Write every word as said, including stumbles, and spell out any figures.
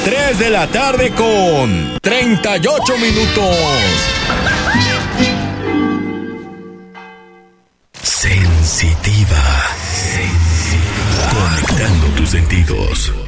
tres de la tarde con treinta y ocho minutos. Sensitiva. Sensitiva. Conectando tus sentidos.